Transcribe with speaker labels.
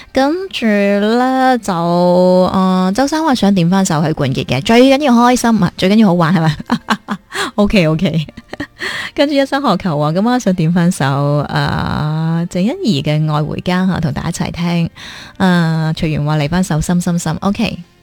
Speaker 1: 跟住咧就周生話想點翻首許冠傑嘅，最緊要開心啊，最緊要好玩係咪？OK，跟住一生何求啊，咁我想點翻首鄭欣宜嘅《愛回家》吓，同大家一齊聽。徐元話嚟翻首心心心，OK。